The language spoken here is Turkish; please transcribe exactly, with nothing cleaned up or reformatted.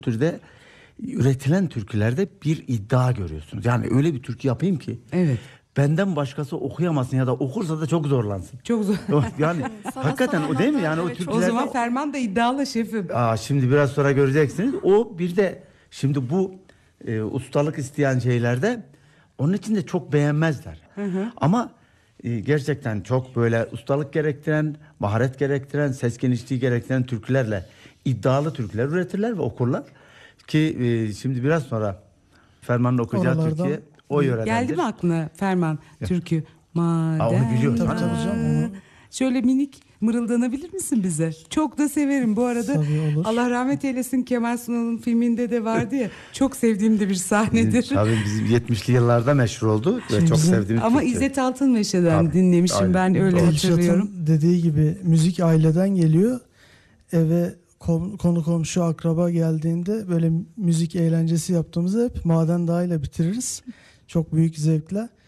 türde üretilen türkülerde bir iddia görüyorsunuz. Yani öyle bir türkü yapayım ki Evet. benden başkası okuyamasın ya da okursa da çok zorlansın. Çok zor. Yani hakikaten o değil mi? Yani o evet, türkülerde... O zaman Ferman da iddialı şefim. Aa, şimdi biraz sonra göreceksiniz. O bir de şimdi bu e, ustalık isteyen şeylerde onun için de çok beğenmezler. Hı hı. Ama e, gerçekten çok böyle ustalık gerektiren, maharet gerektiren, ses genişliği gerektiren türkülerle iddialı türküler üretirler ve okurlar. Ki e, şimdi biraz sonra Ferman'ın okuyacağı Oralardan Türkiye o yöredendir. Geldi mi aklına Ferman türkü? Madem. Aa, onu biliyorum. Tabii tabii canım, onu- Şöyle minik mırıldanabilir misin bize? Çok da severim bu arada. Tabii, olur. Allah rahmet eylesin, Kemal Sunal'ın filminde de vardı ya. Çok sevdiğim de bir sahnedir. Tabii bizim yetmişli yıllarda meşhur oldu ve Şimdi çok bizim- sevdiğimiz Ama Türkçe. İzzet Altınmeşe'den Tabii, dinlemişim aynen. ben, öyle Doğru. hatırlıyorum. Dilşat'ın dediği gibi müzik aileden geliyor. Eve kom- konu komşu akraba geldiğinde böyle müzik eğlencesi yaptığımızda hep Maden Dağı ile bitiririz. Çok büyük zevkle.